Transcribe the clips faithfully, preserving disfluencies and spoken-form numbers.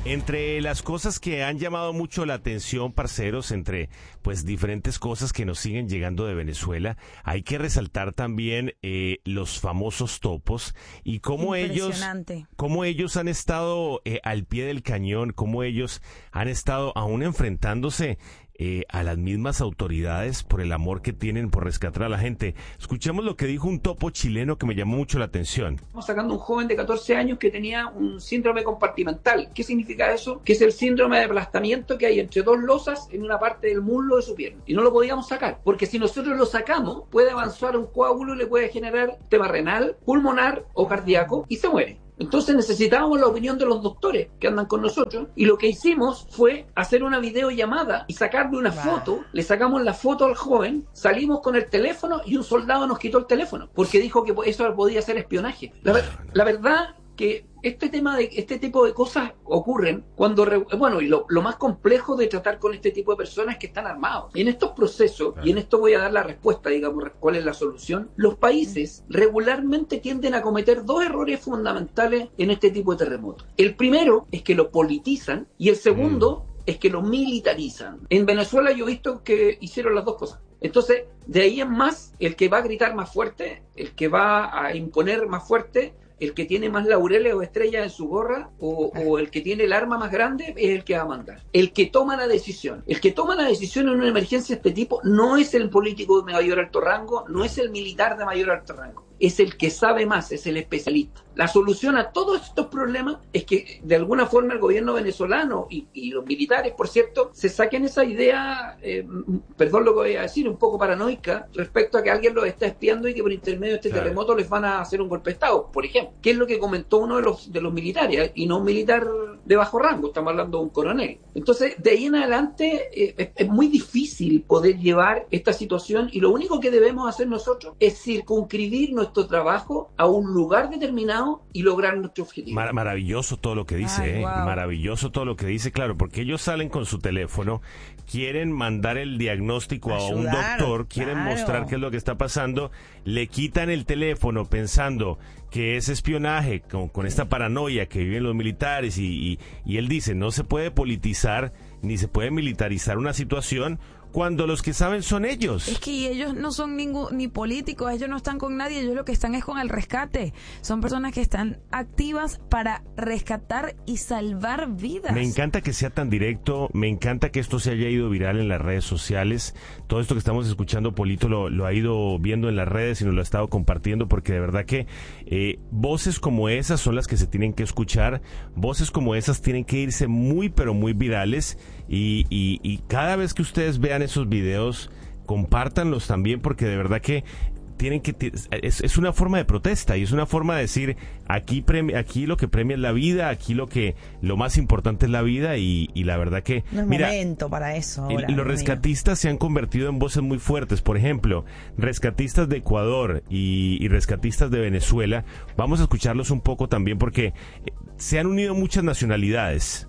Entre las cosas que han llamado mucho la atención, parceros, entre pues diferentes cosas que nos siguen llegando de Venezuela, hay que resaltar también eh, los famosos topos y cómo ellos, cómo ellos han estado eh, al pie del cañón, cómo ellos han estado aún enfrentándose Eh, a las mismas autoridades por el amor que tienen por rescatar a la gente. Escuchemos lo que dijo un topo chileno que me llamó mucho la atención. Estamos sacando un joven de catorce años que tenía un síndrome compartimental. ¿Qué significa eso? Que es el síndrome de aplastamiento que hay entre dos losas en una parte del muslo de su pierna. Y no lo podíamos sacar, porque si nosotros lo sacamos, puede avanzar un coágulo y le puede generar tema renal, pulmonar o cardíaco y se muere. Entonces necesitábamos la opinión de los doctores que andan con nosotros y lo que hicimos fue hacer una videollamada y sacarle una wow. foto. Le sacamos la foto al joven, salimos con el teléfono y un soldado nos quitó el teléfono porque dijo que eso podía ser espionaje. La, la verdad que este tema de este tipo de cosas ocurren cuando, bueno, y lo, lo más complejo de tratar con este tipo de personas es que están armados. En estos procesos, y en esto voy a dar la respuesta, digamos, cuál es la solución, los países regularmente tienden a cometer dos errores fundamentales en este tipo de terremotos. El primero es que lo politizan y el segundo mm. es que lo militarizan. En Venezuela yo he visto que hicieron las dos cosas. Entonces, de ahí en más, el que va a gritar más fuerte, el que va a imponer más fuerte, el que tiene más laureles o estrellas en su gorra o, o el que tiene el arma más grande es el que va a mandar. El que toma la decisión. El que toma la decisión en una emergencia de este tipo no es el político de mayor alto rango, no es el militar de mayor alto rango. Es el que sabe más, es el especialista. La solución a todos estos problemas es que de alguna forma el gobierno venezolano y, y los militares, por cierto, se saquen esa idea, eh, perdón lo que voy a decir, un poco paranoica respecto a que alguien los está espiando y que por intermedio de este claro. terremoto les van a hacer un golpe de Estado, por ejemplo. ¿Qué es lo que comentó uno de los, de los militares? Y no un militar de bajo rango, estamos hablando de un coronel. Entonces, de ahí en adelante eh, es, es muy difícil poder llevar esta situación y lo único que debemos hacer nosotros es circunscribir nuestro trabajo a un lugar determinado y lograr nuestro objetivo. Mar- maravilloso todo lo que dice, Ay, eh. wow. maravilloso todo lo que dice, claro, porque ellos salen con su teléfono, quieren mandar el diagnóstico Ayudar, a un doctor, quieren claro. mostrar qué es lo que está pasando, le quitan el teléfono pensando que es espionaje, con, con esta paranoia que viven los militares y, y, y él dice, no se puede politizar ni se puede militarizar una situación cuando los que saben son ellos. Es que ellos no son ningún, ni políticos, ellos no están con nadie, ellos lo que están es con el rescate. Son personas que están activas para rescatar y salvar vidas. Me encanta que sea tan directo, me encanta que esto se haya ido viral en las redes sociales. Todo esto que estamos escuchando, Polito lo, lo ha ido viendo en las redes y nos lo ha estado compartiendo, porque de verdad que eh, voces como esas son las que se tienen que escuchar, voces como esas tienen que irse muy pero muy virales y, y, y cada vez que ustedes vean esos videos, compártanlos también, porque de verdad que tienen que es, es una forma de protesta y es una forma de decir aquí premia, aquí lo que premia es la vida, aquí lo que lo más importante es la vida y, y la verdad que no es mira, momento para eso ahora, el, los rescatistas se han convertido en voces muy fuertes. Por ejemplo, rescatistas de Ecuador y, y rescatistas de Venezuela, vamos a escucharlos un poco también porque se han unido muchas nacionalidades.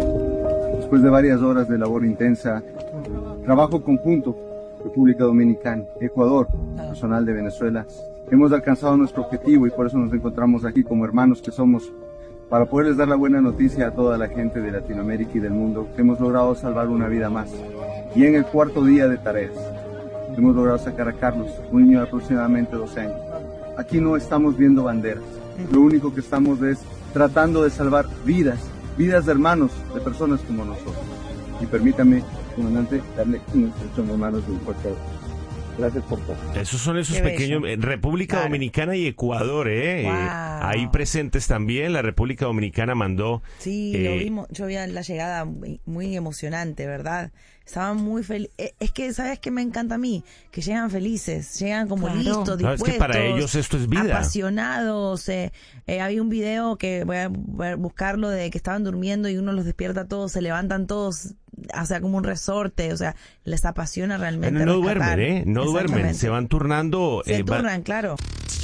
Después de varias horas de labor intensa, trabajo conjunto, República Dominicana, Ecuador, personal de Venezuela, hemos alcanzado nuestro objetivo y por eso nos encontramos aquí como hermanos que somos, para poderles dar la buena noticia a toda la gente de Latinoamérica y del mundo que hemos logrado salvar una vida más. Y en el cuarto día de tareas, hemos logrado sacar a Carlos, un niño de aproximadamente doce años. Aquí no estamos viendo banderas, lo único que estamos es tratando de salvar vidas, vidas de hermanos, de personas como nosotros. Y permítame, comandante, darle una instrucción de manos de un fuerte abrazo. Gracias por todo. Esos son esos Qué pequeños, bello. República claro. Dominicana y Ecuador, ¿eh? Wow. Ahí presentes también. La República Dominicana mandó. Sí, eh, lo vimos. Yo vi la llegada muy, muy emocionante, ¿verdad? Estaban muy felices. Es que, ¿sabes qué me encanta a mí? Que llegan felices, llegan como claro. listos, dispuestos. No, es que para ellos esto es vida. Apasionados. Eh, eh, había un video que voy a, voy a buscarlo de que estaban durmiendo y uno los despierta todos, se levantan todos, o sea, como un resorte, o sea, les apasiona realmente. No, no duermen, ¿eh? No duermen, se van turnando. Se eh, turnan, va... claro.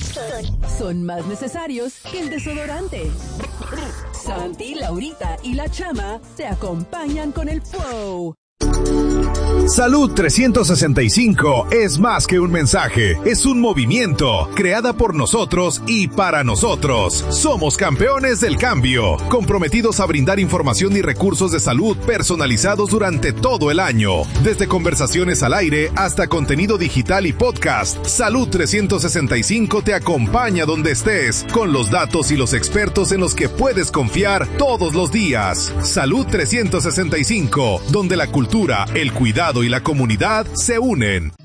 Son más necesarios que el desodorante. Santi, Laurita y la Chama te acompañan con el Flow. Salud trescientos sesenta y cinco es más que un mensaje, es un movimiento, creada por nosotros y para nosotros. Somos campeones del cambio, comprometidos a brindar información y recursos de salud personalizados durante todo el año. Desde conversaciones al aire hasta contenido digital y podcast, Salud trescientos sesenta y cinco te acompaña donde estés, con los datos y los expertos en los que puedes confiar todos los días. Salud trescientos sesenta y cinco, donde la cultura, el cuidado y la comunidad se unen.